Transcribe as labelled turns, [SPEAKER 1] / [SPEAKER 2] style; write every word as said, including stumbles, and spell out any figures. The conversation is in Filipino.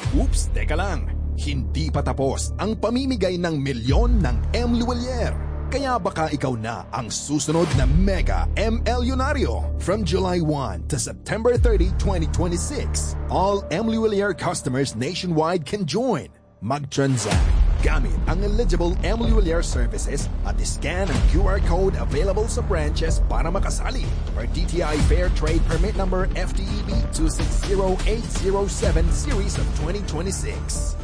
[SPEAKER 1] Oops, teka lang. Hindi pa tapos ang pamimigay ng milyon ng M-Luwalier. Kaya baka ikaw na ang susunod na Mega M L-Yunaryo. From July first to September thirtieth, twenty twenty-six, all M-Luwalier customers nationwide can join. Mag-transact gamit ang eligible M-Luwalier services at scan ang Q R code available sa branches para makasali per D T I Fair Trade Permit Number F T E B two six zero eight zero seven Series of twenty twenty-six.